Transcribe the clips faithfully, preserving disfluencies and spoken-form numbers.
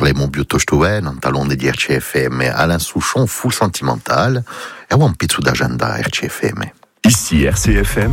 parliamo piuttosto bene, un talone di R C F M, Alain Souchon, full sentimental, e un pezzo d'agenda R C F M. Ici R C F M,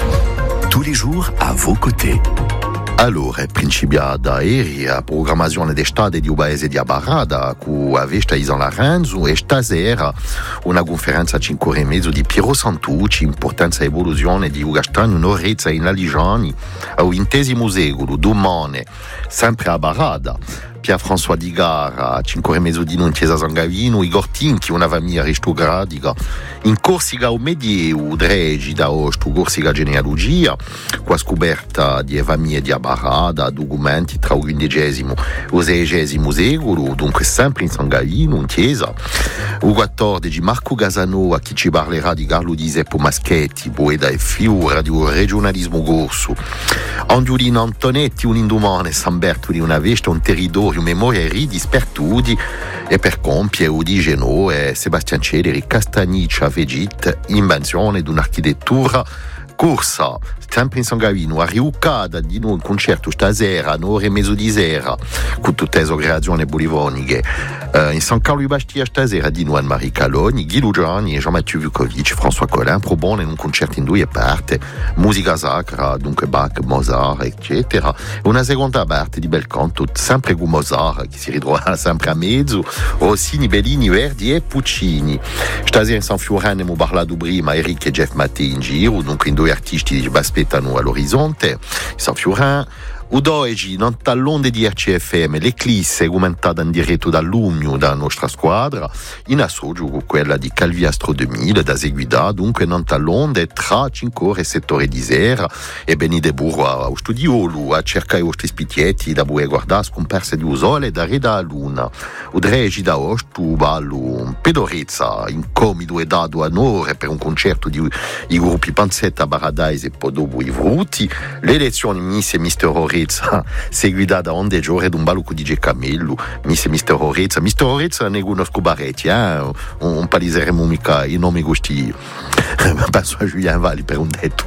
tous les jours à vos côtés. Allora, principiata ieri a programmazione d'estate di un paese di Abarrada, con a vista Isan Larenzo, e stasera una conferenza a cinque ore e mezzo di Piero Santucci, importanza e evoluzione di Ugastano, un'orezza in Aligiani, a intesimo secolo, domani, sempre a Abarrada. Pierre-François Digara, a cinque ore e mezzo di non Chiesa San Gavino, Igor Tinchi, una famiglia aristocratica, in Corsica o Medievo, Dregi da Osto, Corsica genealogia, qua scoperta di famiglie di Abarrada, documenti tra il quindicesimo e il seiesimo secolo, dunque sempre in San Gavino, in Chiesa. Il quattordici Marco Casanova, che ci parlerà di Carlo Giuseppe Maschetti, poeta e figura di un regionalismo corso. Angiolino Antonetti, un indomane, San Berto di una vesta, un territorio, memoria e ridi spertudi, e per compiere Udi Genò e Sebastian Celeri, Castagniccia Vegit, invenzione di un'architettura corsa, sempre in San Gavino, a Riucada di noi un concerto stasera, un'ora e mezzo di sera, con tutte le creazioni bolivoniche. Uh, in San Carlo di Bastia stasera di noi Anne-Marie Calogni, Guido Gianni e Jean-Mathieu Vukovic, François Collin, propone in un concerto in due parti, musica sacra, dunque Bach, Mozart, eccetera. Una seconda parte di bel canto, sempre con Mozart, che si ritrova sempre a mezzo, Rossini, Bellini, Verdi e Puccini. Stasera in San Fiorano abbiamo parlato prima, Eric e Jeff Mattei in giro, dunque in due artisti che aspettano all'orizzonte, San Fiorano. Oggi, non tallone di R C F M, l'Eclisse commentata in diretto da Lumio, dalla nostra squadra, in associo con quella di Calviastro duemila, da seguita, dunque non tallone tra cinque ore e sette ore di sera, e venite pure allo studio a cercare i vostri spicchietti da voi guardare scomparse di usole da Reda a Luna. Oggi da Ostu ballo pedorezza, incomido e dato a onore per un concerto di i gruppi Panzetta, Paradise e poi dopo i Frutti, le lezioni Miss e Mister Ore seguita da onde giore d'un baluco di Gecamello, Miss e Mister Orezza. Mister Orezza ne conosco baretti, eh? un, un paliseremo mica i nomi gusti. Penso a Julien Valli per un detto.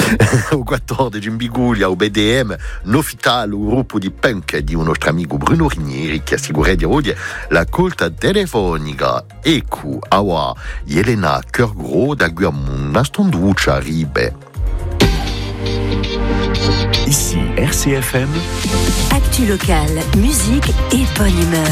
O quattordici in Biguglia, o B D M, Nofitalo, un gruppo di punk di un nostro amico Bruno Rinieri che assicura di oggi la colta telefonica. Ecco, awa, Elena Cœur da Guamuna stonduccia ribe. Ici R C F M, actu locale, musique et bonne humeur.